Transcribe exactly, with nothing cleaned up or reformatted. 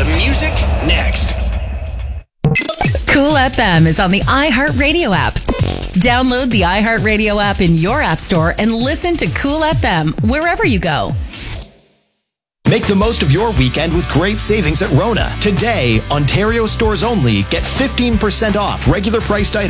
music next. Cool F M is on the iHeartRadio app. Download the iHeartRadio app in your app store and listen to Cool F M wherever you go. Make the most of your weekend with great savings at Rona. Today, Ontario stores only get fifteen percent off regular priced items.